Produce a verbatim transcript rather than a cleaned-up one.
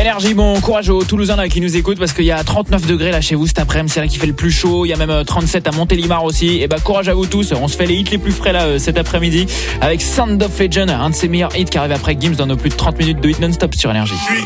Énergie, bon courage aux Toulousains là qui nous écoutent parce qu'il y a trente-neuf degrés là chez vous cet après-midi, c'est là qui fait le plus chaud. Il y a même trente-sept à Montélimar aussi. Et bah courage à vous tous. On se fait les hits les plus frais là cet après-midi avec Sound of Legend, un de ses meilleurs hits qui arrive après Gims dans nos plus de trente minutes de hit non-stop sur Énergie.